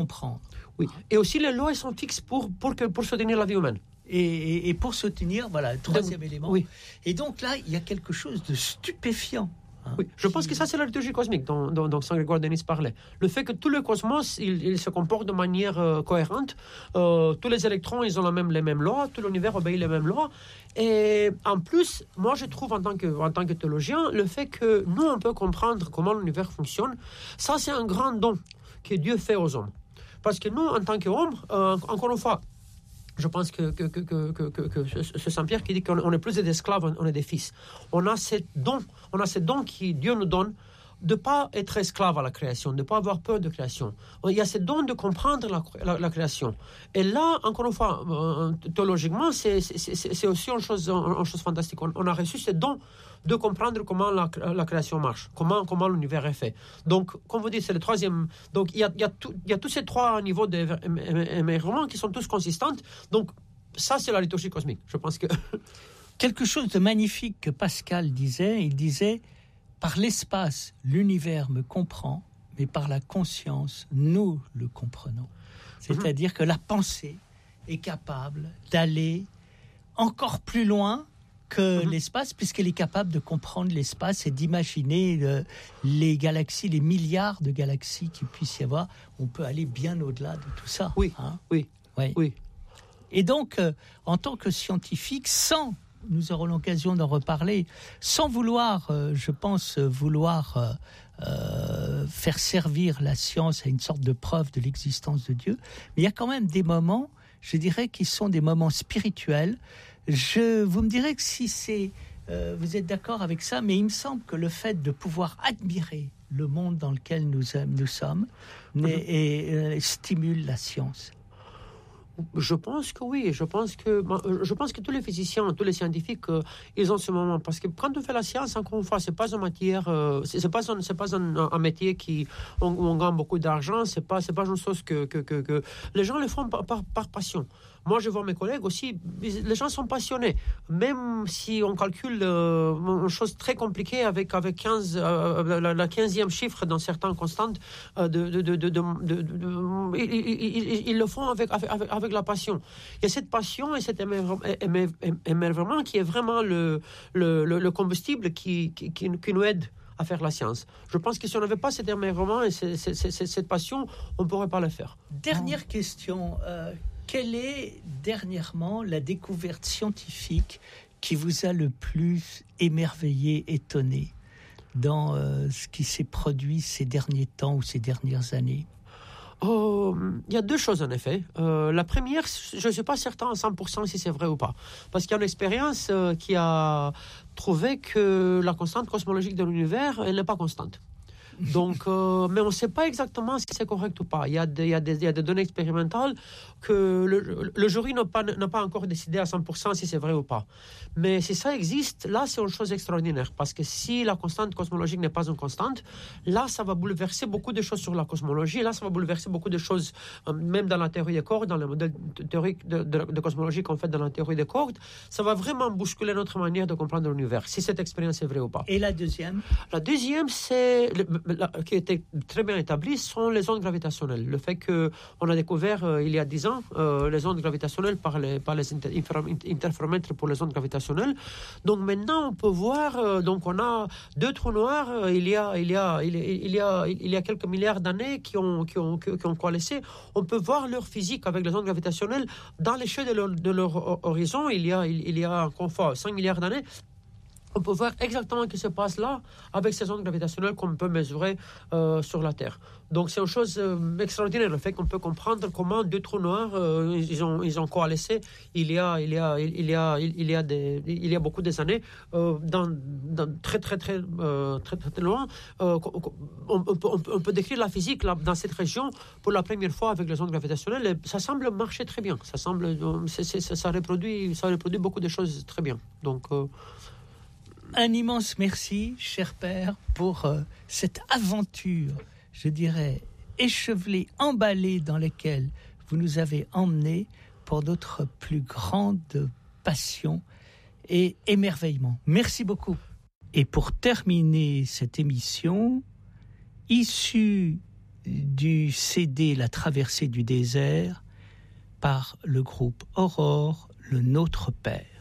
comprendre. Oui. Et aussi les lois sont fixes pour soutenir la vie humaine. Et pour soutenir, voilà, le troisième élément. Oui. Et donc là, il y a quelque chose de stupéfiant. Oui, je pense que ça, c'est la liturgie cosmique dont Saint Grégoire de Nice parlait. Le fait que tout le cosmos, il se comporte de manière cohérente. Tous les électrons, ils ont les mêmes lois. Tout l'univers obéit les mêmes lois. Et en plus, moi, je trouve, en tant que théologien, le fait que nous, on peut comprendre comment l'univers fonctionne, ça, c'est un grand don que Dieu fait aux hommes. Parce que nous, en tant qu'hommes, encore une fois, je pense que ce Saint-Pierre qui dit qu'on n'est plus des esclaves, on est des fils. On a ces dons que Dieu nous donne de ne pas être esclave à la création, de ne pas avoir peur de création. Il y a ces dons de comprendre la création. Et là, encore une fois, théologiquement, c'est aussi une chose fantastique. On a reçu ces dons de comprendre comment la création marche, comment l'univers est fait. Donc, comme vous dites, c'est le troisième. Donc, il y a tous ces trois niveaux d'émerveillement qui sont tous consistants. Donc, ça, c'est la liturgie cosmique. Je pense que... Quelque chose de magnifique que Pascal disait, il disait... Par l'espace, l'univers me comprend, mais par la conscience, nous le comprenons. C'est-à-dire que la pensée est capable d'aller encore plus loin que l'espace, puisqu'elle est capable de comprendre l'espace et d'imaginer les galaxies, les milliards de galaxies qu'il puisse y avoir. On peut aller bien au-delà de tout ça. Oui, oui. Et donc, en tant que scientifique, nous aurons l'occasion d'en reparler, sans vouloir, faire servir la science à une sorte de preuve de l'existence de Dieu, mais il y a quand même des moments, je dirais, qui sont des moments spirituels. Vous me direz que si vous êtes d'accord avec ça, mais il me semble que le fait de pouvoir admirer le monde dans lequel nous sommes stimule la science. Je pense que oui. Je pense que tous les physiciens, tous les scientifiques, ils ont ce moment. Parce que quand on fait la science, encore une fois, c'est pas une matière, c'est pas un métier où on gagne beaucoup d'argent. C'est pas une chose que les gens le font par passion. Moi, je vois mes collègues aussi, les gens sont passionnés. Même si on calcule une chose très compliquée avec 15, la 15e chiffre dans certaines constantes, ils le font avec la passion. Il y a cette passion et cet émerveillement qui est vraiment le combustible qui nous aide à faire la science. Je pense que si on n'avait pas cet émerveillement et cette passion, on ne pourrait pas le faire. Dernière question. Quelle est, dernièrement, la découverte scientifique qui vous a le plus émerveillé, étonné dans ce qui s'est produit ces derniers temps ou ces dernières années ? Il y a deux choses en effet. La première, je ne suis pas certain à 100% si c'est vrai ou pas. Parce qu'il y a une expérience qui a trouvé que la constante cosmologique de l'univers, elle n'est pas constante. Donc, mais on ne sait pas exactement si c'est correct ou pas. Il y a des données expérimentales que le jury n'a pas encore décidé à 100% si c'est vrai ou pas. Mais si ça existe, là, c'est une chose extraordinaire. Parce que si la constante cosmologique n'est pas une constante, là, ça va bouleverser beaucoup de choses sur la cosmologie. Là, ça va bouleverser beaucoup de choses, même dans la théorie des cordes, dans le modèle théorique de cosmologie qu'on fait dans la théorie des cordes. Ça va vraiment bousculer notre manière de comprendre l'univers, si cette expérience est vraie ou pas. Et la deuxième ? La deuxième, qui était très bien établie, sont les ondes gravitationnelles. Le fait qu'on a découvert il y a 10 ans les ondes gravitationnelles par les interféromètres pour les ondes gravitationnelles. Donc maintenant, on peut voir, donc on a deux trous noirs il y a quelques milliards d'années qui ont coalescé. On peut voir leur physique avec les ondes gravitationnelles dans l'échelle de leur horizon. Il y a 5 milliards d'années. On peut voir exactement ce qui se passe là avec ces ondes gravitationnelles qu'on peut mesurer sur la Terre. Donc c'est une chose extraordinaire, le fait qu'on peut comprendre comment deux trous noirs ils ont coalescé il y a beaucoup des années dans très loin. On peut décrire la physique là, dans cette région pour la première fois avec les ondes gravitationnelles. Et ça semble marcher très bien. Ça reproduit beaucoup de choses très bien. Donc un immense merci, cher père, pour cette aventure, je dirais, échevelée, emballée, dans laquelle vous nous avez emmenés pour notre plus grande passion et émerveillement. Merci beaucoup. Et pour terminer cette émission, issue dû céder la traversée du désert par le groupe Aurore, le Notre Père.